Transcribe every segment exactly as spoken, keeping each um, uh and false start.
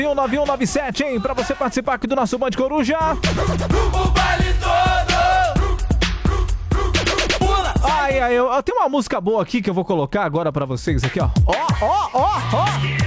nove um nove sete, hein? Pra você participar aqui do nosso Band Coruja. O baile todo. Pula. Ai, ai, eu, eu tenho uma música boa aqui que eu vou colocar agora pra vocês aqui, ó. Ó, ó, ó, ó.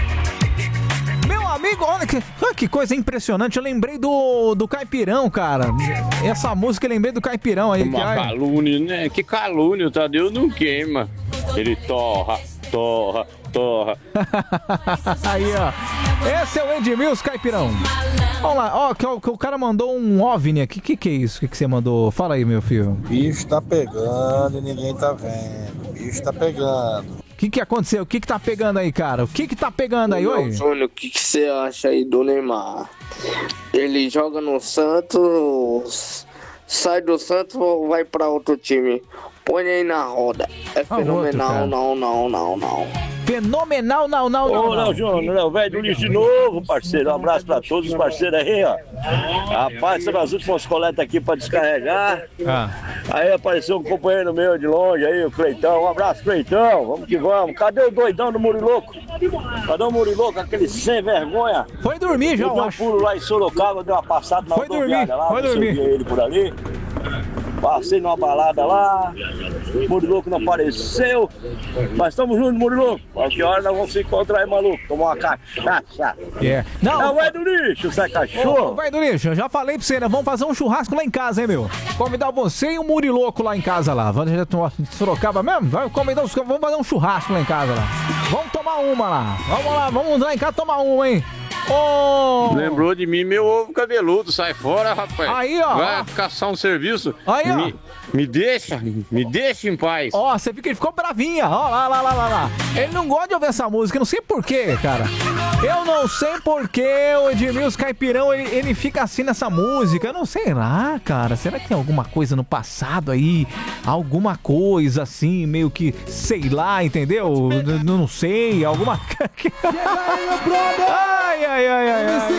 Meu amigo, olha que, olha que coisa impressionante. Eu lembrei do, do Caipirão, cara. Essa música eu lembrei do Caipirão aí. Uma que, calúnia, né? Que calúnia, o Tadeu não queima. Ele torra, torra, torra. Aí, ó. Esse é o Edmilson Caipirão. Vamos lá, ó, que, que o cara mandou um OVNI aqui. O que, que é isso? O que, que você mandou? Fala aí, meu filho. O bicho tá pegando e ninguém tá vendo. O bicho tá pegando. O que, que aconteceu? O que, que tá pegando aí, cara? O que, que tá pegando aí, oi? Júnior, o que, que você acha aí do Neymar? Ele joga no Santos, sai do Santos ou vai pra outro time? Põe aí na roda. É Ah, fenomenal, outro, não, não, não, não. Fenomenal, não, não, não. Ô, Léo Júnior, Léo velho do lixo de novo, parceiro. Um abraço pra todos os parceiros aí, ó. Rapaz, são as últimas coletas aqui pra descarregar. Ah. Aí apareceu um companheiro meu de longe aí, o Cleitão. Um abraço, Cleitão. Vamos que vamos. Cadê o doidão do Muriloco? Cadê o Muriloco, aquele sem vergonha? Foi dormir já, eu eu dei um acho. pulo lá em Sorocaba, deu uma passada na Foi rodoviária dormir, lá. foi você dormir. via ele por ali. Passei numa balada lá, o Muriloco não apareceu, mas estamos juntos, Muriloco. Qualquer hora nós vamos se encontrar aí, maluco, tomar uma cachaça. É. Não, Não, vai do lixo, sai cachorro. Ô, vai do lixo, eu já falei pra você, né? Vamos fazer um churrasco lá em casa, hein, meu? Convidar você e o Muriloco lá em casa lá. Vamos Sorocaba mesmo? Vai convidar os... Vamos fazer um churrasco lá em casa lá. Vamos tomar uma lá. Vamos lá, vamos lá em casa tomar uma, hein? Ô! Lembrou de mim, meu ovo cabeludo. Sai fora, rapaz. Aí, ó. Vai caçar um serviço. Aí, ó. Me, me deixa, me deixa em paz. Ó, você viu que ele ficou bravinha. Ó, lá, lá, lá, lá, lá. Ele não gosta de ouvir essa música, eu não sei porquê, cara. Eu não sei porquê o Edmilson Caipirão, ele, ele fica assim nessa música. Eu não sei lá, cara. Será que tem alguma coisa no passado aí? Alguma coisa assim, meio que, sei lá, entendeu? N- Não sei, alguma... Ai, ai, ai, ai, ai.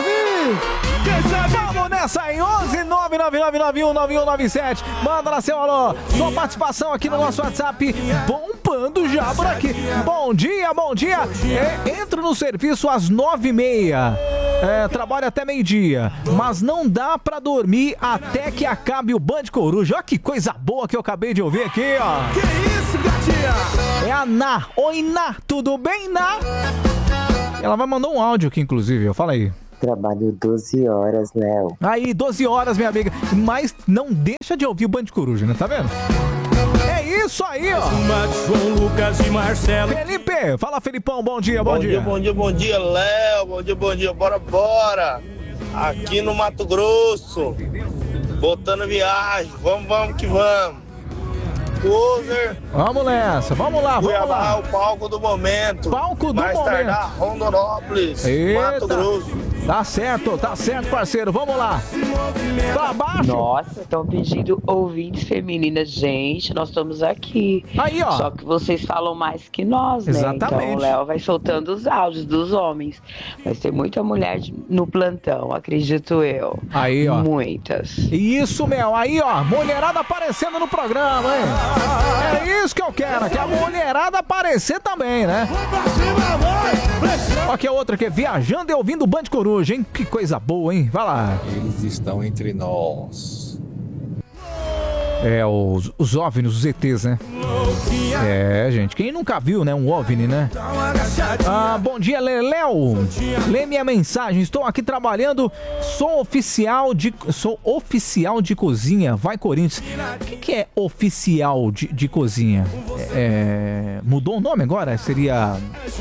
Vamos nessa aí, onze nove nove nove nove um nove um nove sete. Manda lá seu alô, sua participação aqui no nosso WhatsApp, bombando já por aqui. Bom dia, bom dia. É, entro no serviço às nove e meia. É, trabalho até meio-dia, mas não dá pra dormir até que acabe o Band Coruja. Olha que coisa boa que eu acabei de ouvir aqui, ó. Que isso, gatinha? É a Ná. Oi, Ná, tudo bem, Ná? Ela vai mandar um áudio aqui, inclusive, fala aí. Trabalho doze horas, Léo. Aí, doze horas, minha amiga. Mas não deixa de ouvir o Band Coruja, né? Tá vendo? É isso aí, ó. João Lucas e Marcelo. Felipe, fala, Felipão. Bom dia, bom, Bom dia. dia, bom dia, bom dia, Léo. Bom dia, bom dia. Bora, bora. Aqui no Mato Grosso. Botando viagem. Vamos, vamos que vamos. Cruiser. Vamos nessa, vamos lá, vamos Cuiabá, lá. o palco do momento. Palco do Mais momento. tardar, Rondonópolis, Eita. Mato Grosso. Tá certo, tá certo, parceiro. Vamos lá. Pra baixo. Nossa, estão pedindo ouvintes femininas. Gente, nós estamos aqui. Aí, ó. Só que vocês falam mais que nós, né? Exatamente. Então o Léo vai soltando os áudios dos homens. Vai ter muita mulher de- no plantão, acredito eu. Aí, ó. Muitas. Isso, meu. Aí, ó. Mulherada aparecendo no programa, hein? É isso que eu quero, que a mulherada aparecer também, né? Ó, que é outra aqui, viajando e ouvindo o Band Coruja, hein? Que coisa boa, hein? Vai lá. Eles estão entre nós. É, os, os OVNIs, os E Tês, né? É, gente, quem nunca viu, né? Um OVNI, né? Ah, bom dia, Léo. Lê minha mensagem. Estou aqui trabalhando. Sou oficial de sou oficial de cozinha. Vai, Corinthians. O que, que é oficial de, de cozinha? É, mudou o nome agora? Seria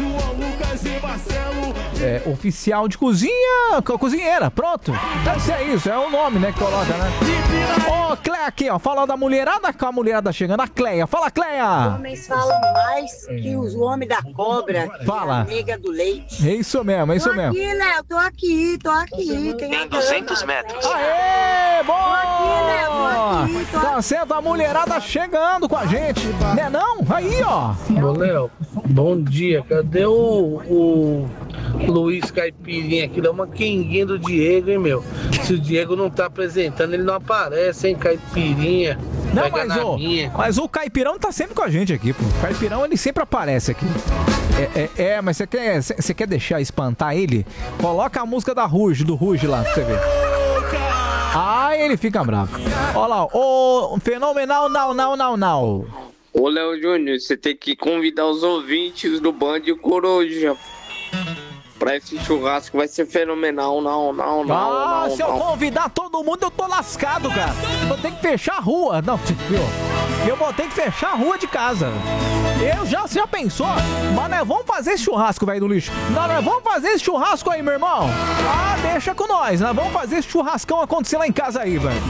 é, oficial de cozinha, co- cozinheira. Pronto. Deve ser isso. É o nome, né? Que coloca, né? Ô, Cleia aqui, ó. Fala da mulherada com a mulherada chegando. A Cleia. Fala, Cleia. Homens falam mais que os homens da cobra, que Fala. a nega do leite. É isso mesmo, é isso tô mesmo. aqui, Léo, tô aqui, tô aqui. Tem duzentos metros. Aê, Tô aqui, Léo, tô aqui, tô Tá certo, a mulherada chegando com a gente. Né não? Aí, ó. Ô, Léo, bom dia. Cadê o, o Luiz Caipirinha aqui? Dá uma quenguinha do Diego, hein, meu? Se o Diego não tá apresentando, ele não aparece, hein, Caipirinha? Não, Pega mas na o, minha. mas o Caipirão tá sempre com a gente aqui, pô. O Caipirão, ele sempre aparece aqui. É, é, é, mas você quer, você quer deixar espantar ele? Coloca a música da Ruge, do Ruge lá pra você ver. Aí ele fica bravo. Olha lá, o fenomenal não, não, não, não. Ô, Léo Júnior, você tem que convidar os ouvintes do Band Coruja pra esse churrasco, vai ser fenomenal. Não, não, não, Ah, não, se eu não. convidar todo mundo, eu tô lascado, cara. Vou ter que fechar a rua. Não, viu? Eu vou ter que fechar a rua de casa. Eu já, já pensou? Mas nós vamos fazer esse churrasco, velho do lixo. Nós, nós vamos fazer esse churrasco aí, meu irmão. Ah, deixa com nós. Nós vamos fazer esse churrascão acontecer lá em casa aí, velho.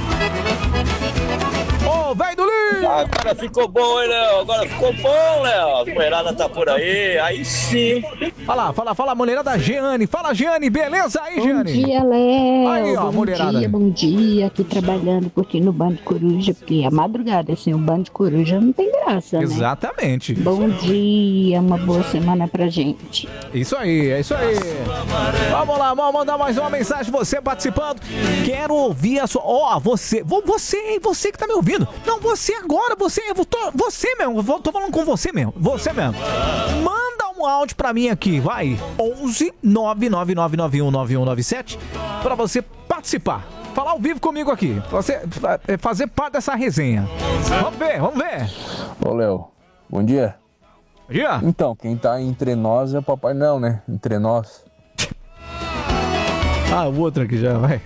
Ô, velho do lixo! Agora ficou bom, hein, Léo? Agora ficou bom, Léo. A mulherada tá por aí, aí sim. Fala lá, fala, fala, mulherada Jeane. Fala, Jeane, beleza aí, Jeane? Bom dia, Léo. Aí, ó, bom mulherada. dia, bom dia. Aqui trabalhando, curtindo o Band Coruja, porque a madrugada sem o Band Coruja não tem graça, né? Exatamente. Bom dia, uma boa semana pra gente. Isso aí, é isso aí. Vamos lá, vamos mandar mais uma mensagem, você participando. Quero ouvir a sua... Ó, oh, você, você, você que tá me ouvindo. Não, você agora, você, eu tô, você mesmo, eu tô falando com você mesmo, você mesmo. Manda um áudio pra mim aqui, vai. onze nove nove nove nove um nove um nove sete pra você participar. Falar ao vivo comigo aqui, você fazer parte dessa resenha. Vamos ver, vamos ver. Ô, Léo, bom dia. Bom dia. Então, quem tá entre nós é o Papai Não, né? Entre nós. Ah, o outro aqui já, vai.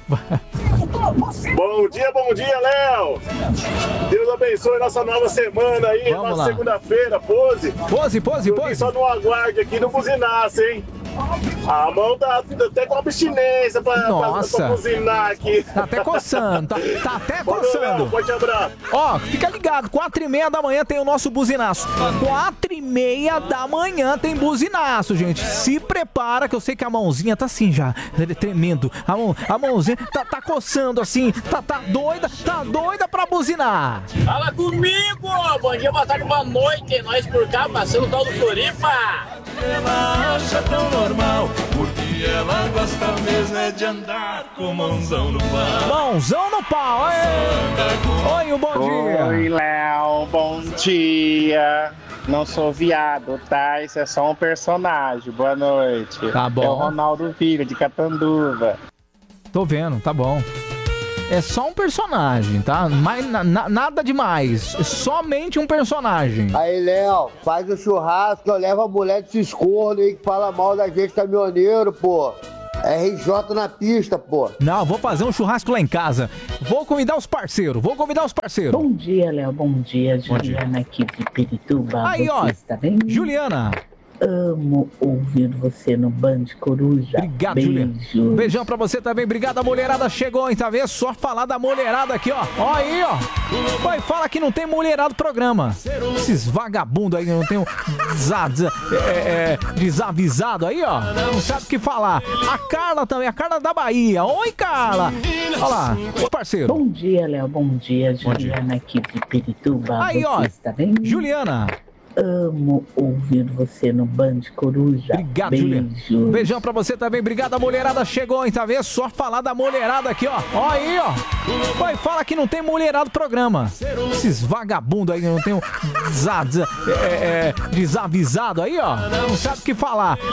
Bom dia, bom dia, Léo. Deus abençoe nossa nova semana aí, Vamos nossa lá. segunda-feira, pose. Pose, pose, Eu pose. Só no aguarde aqui no buzinaço, hein? A mão tá até com abstinência pra, pra, Nossa. pra buzinar aqui. Tá até coçando, tá, tá até Valeu, coçando. Léo, forte abraço. Ó, fica ligado, quatro e meia da manhã tem o nosso buzinaço. Quatro e meia da manhã tem buzinaço, gente. Se prepara, que eu sei que a mãozinha tá assim já, tremendo. A, mão, a mãozinha tá, tá coçando assim, tá, tá doida, tá doida pra buzinar. Fala comigo! Bom dia, boa tarde, boa noite. Nós por cá, passando o tal do Floripa. Ela acha tão normal, porque ela gosta mesmo é de andar com mãozão no pau. Mãozão no pau, oi! Oi, um bom dia! Oi, Léo, bom dia! Não sou viado, tá? Isso é só um personagem. Boa noite. Tá bom. É o Ronaldo Filho, de Catanduva. Tô vendo, tá bom. É só um personagem, tá? Mas, na, na, nada demais. É somente um personagem. Aí, Léo, faz o churrasco, eu levo a mulher desses cornos aí que fala mal da gente, caminhoneiro, pô. R J na pista, pô. Não, vou fazer um churrasco lá em casa. Vou convidar os parceiros, vou convidar os parceiros. Bom dia, Léo, bom dia. Juliana aqui de Pirituba. Aí, ó, Você está bem? Juliana. Amo ouvir você no Band Coruja. Obrigado, Beijos. Juliana. Beijão pra você também. Obrigado, a mulherada chegou, hein? Tá vendo? Só falar da mulherada aqui, ó. Ó aí, ó. Vai, fala que não tem mulherada no programa. Esses vagabundos aí que não tem um desa- é, é, desavisado aí, ó. Não sabe o que falar. A Carla também, a Carla da Bahia. Oi, Carla. Olha lá, os parceiros. Bom dia, Léo, bom dia. Juliana aqui de Pirituba. Aí, Você ó. está bem? Juliana. Amo ouvir você no Band Coruja. Obrigado, Beijos. Juliana. Beijão pra você também. Obrigado, a mulherada chegou, hein? Tá vendo? Só falar da mulherada aqui, ó. Ó aí, ó. Vai, fala que não tem mulherada no programa. Esses vagabundos aí que não tem um desa- é, é, desavisado aí, ó. Não sabe o que falar.